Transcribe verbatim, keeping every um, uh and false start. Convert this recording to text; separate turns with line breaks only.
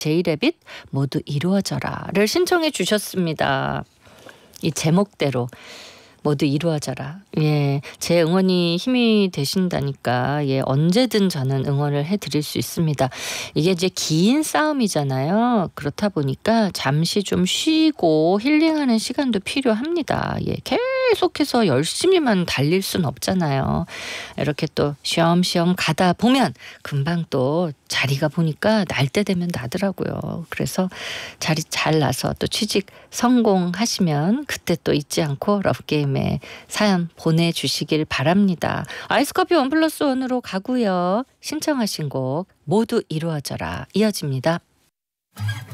제이레빗 모두 이루어져라를 신청해 주셨습니다. 이 제목대로 모두 이루어져라. 예, 제 응원이 힘이 되신다니까 예, 언제든 저는 응원을 해드릴 수 있습니다. 이게 이제 긴 싸움이잖아요. 그렇다 보니까 잠시 좀 쉬고 힐링하는 시간도 필요합니다. 예, 계속해서 열심히만 달릴 순 없잖아요. 이렇게 또 쉬엄쉬엄 가다 보면 금방 또 자리가 보니까 날 때 되면 나더라고요. 그래서 자리 잘 나서 또 취직 성공하시면 그때 또 잊지 않고 러브게임에 사연 보내주시길 바랍니다. 아이스커피 원 플러스 원으로 가고요. 신청하신 곡 모두 이루어져라 이어집니다.